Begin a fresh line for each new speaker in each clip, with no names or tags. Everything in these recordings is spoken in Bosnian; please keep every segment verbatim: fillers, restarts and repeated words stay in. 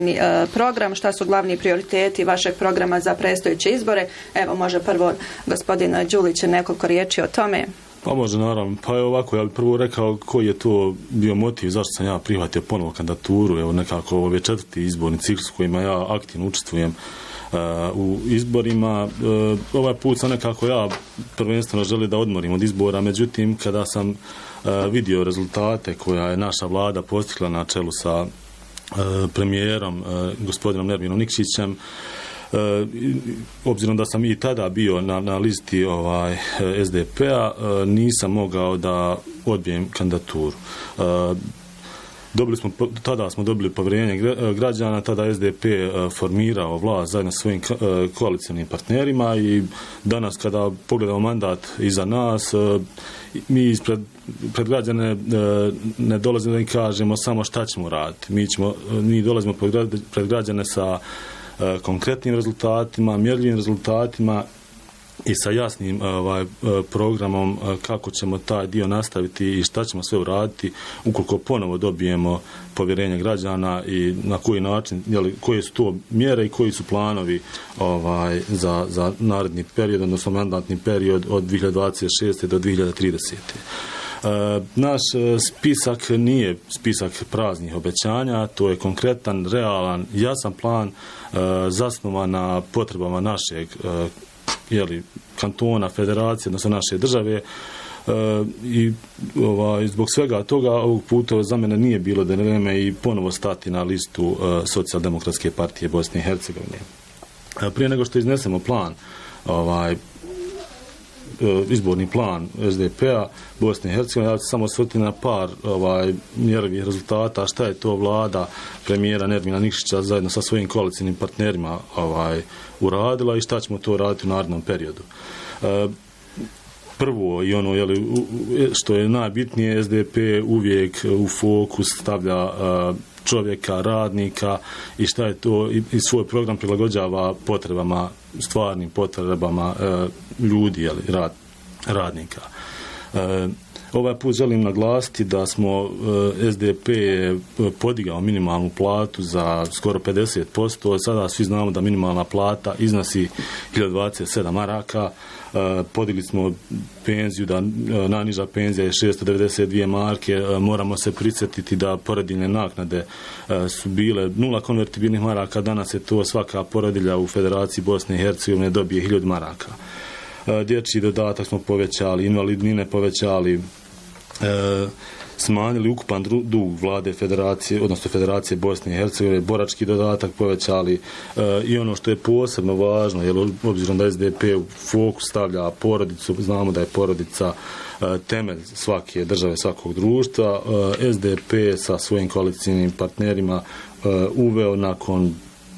program, šta su glavni prioriteti vašeg programa za predstojeće izbore. Evo, može prvo gospodin Đulić nekoliko riječi o tome.
Pa može, naravno. Pa je ovako, ja bih prvo rekao koji je to bio motiv, zašto sam ja prihvatio ponovo kandidaturu. Evo nekako ove četvrti izborni ciklus kojima ja aktivno učestvujem uh, u izborima. Uh, ovaj put sam nekako ja prvenstveno želio da odmorim od izbora, međutim kada sam uh, vidio rezultate koja je naša vlada postigla na čelu sa uh, premijerom, uh, gospodinom Nerminom Nikšićem, Uh, obzirom da sam i tada bio na, na listi ovaj, S D P-a, uh, nisam mogao da odbijem kandidaturu. Uh, dobili smo, tada smo dobili povjerenje građana, tada S D P uh, formirao vlast zajedno sa svojim uh, koalicijnim partnerima i danas kada pogledamo mandat iza nas, uh, mi ispred pred građane uh, ne dolazimo da im kažemo samo šta ćemo raditi. Mi, ćemo, uh, mi dolazimo pred građane sa konkretnim rezultatima, mjerljivim rezultatima i sa jasnim ovaj, programom kako ćemo taj dio nastaviti i šta ćemo sve uraditi ukoliko ponovo dobijemo povjerenje građana i na koji način, jeli, koje su to mjere i koji su planovi ovaj, za, za naredni period, odnosno mandatni period od dvije hiljade dvadeset šeste do dvije hiljade tridesete. Uh, naš spisak nije spisak praznih obećanja, to je konkretan, realan, jasan plan uh, zasnovan na potrebama našeg uh, jeli, kantona, federacije, odnosno naše države. Uh, i ovaj, zbog svega toga ovog puta za mene nije bilo dileme i ponovo stati na listu uh, Socijaldemokratske partije Bosne i Hercegovine. Uh, prije nego što iznesemo plan ovaj, izborni plan S D P-a Bosne i Hercegovine, ja ću samo osvrnuti na par ovaj, mjerljivih rezultata, šta je to vlada premijera Nermina Nikšića zajedno sa svojim koalicijnim partnerima ovaj, uradila i šta ćemo to raditi u narednom periodu. E, prvo i ono jeli, što je najbitnije, S D P uvijek u fokus stavlja uh, čovjeka, radnika i šta je to i, i svoj program prilagođava potrebama, stvarnim potrebama uh, ljudi, jeli, rad, radnika. Uh, ovaj put želim naglasiti da smo uh, S D P podigao minimalnu platu za skoro pedeset posto, sada svi znamo da minimalna plata iznosi hiljadu dvadeset sedam maraka. Uh, podigli smo penziju, da uh, najniža penzija je šesto devedeset dvije marke, uh, moramo se prisjetiti da porodiljne naknade uh, su bile nula konvertibilnih maraka, danas je to svaka porodilja u Federaciji Bosne i Hercegovine dobije hiljadu maraka. Uh, dječji dodatak smo povećali, invalidnine povećali, uh, smanjili ukupan dug vlade Federacije, odnosno Federacije Bosne i Hercegovine, borački dodatak povećali e, i ono što je posebno važno, jer obzirom da S D P u fokus stavlja porodicu, znamo da je porodica e, temelj svake države, svakog društva, e, S D P sa svojim koalicijnim partnerima e, uveo nakon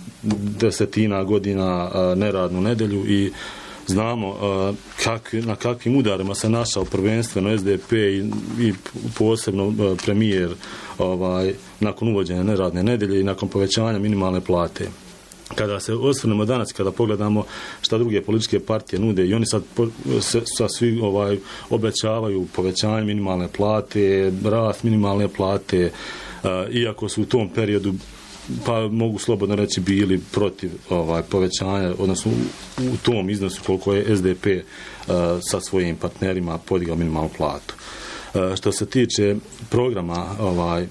desetina godina e, neradnu nedelju i znamo uh, kakvi, na kakvim udarima se našao prvenstveno S D P i, i posebno uh, premijer ovaj, nakon uvođenja neradne nedelje i nakon povećanja minimalne plate. Kada se osvrnemo danas, kada pogledamo šta druge političke partije nude i oni sad po, se, sa svi ovaj, obećavaju povećanje minimalne plate, rast minimalne plate, uh, iako su u tom periodu pa mogu slobodno reći bili protiv ovaj povećanja, odnosno u, u tom iznosu koliko je S D P uh, sa svojim partnerima podigao minimalnu platu. Uh, što se tiče programa ovaj, uh,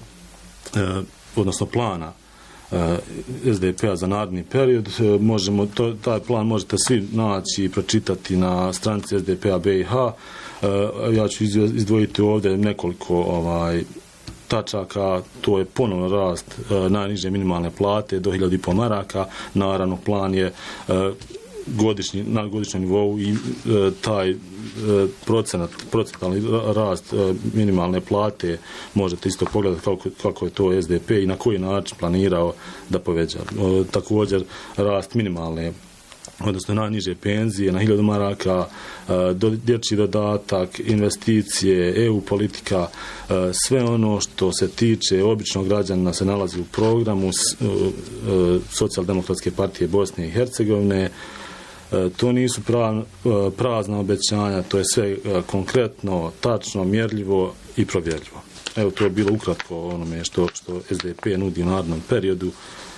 odnosno plana uh, S D P-a za naredni period, uh, možemo, to, taj plan možete svi naći i pročitati na stranici S D P-a B i H. Uh, ja ću izdvojiti ovdje nekoliko ovaj, tačaka, to je ponovno rast e, najniže minimalne plate do hiljadu i pol maraka, naravno plan je e, godišnji, na godišnjem nivou i e, taj e, procenat, procentalni rast e, minimalne plate možete isto pogledati kako, kako je to S D P i na koji način planirao da poveća. E, također rast minimalne odnosno najniže penzije na hiljadu maraka, dječji dodatak, investicije, E U politika, sve ono što se tiče običnog građana se nalazi u programu Socijaldemokratske partije Bosne i Hercegovine. To nisu prazna obećanja, to je sve konkretno, tačno, mjerljivo i provjerljivo. Evo, to je bilo ukratko onome što, što S D P nudi u narednom periodu.